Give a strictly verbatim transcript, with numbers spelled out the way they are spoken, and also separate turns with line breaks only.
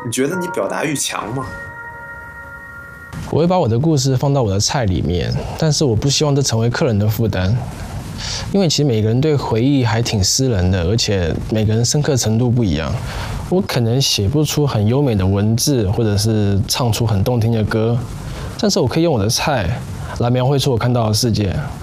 你觉得你表达欲强吗？
我会把我的故事放到我的菜里面，但是我不希望这成为客人的负担，因为其实每个人对回忆还挺私人的，而且每个人深刻程度不一样。我可能写不出很优美的文字，或者是唱出很动听的歌，但是我可以用我的菜来描绘出我看到的世界。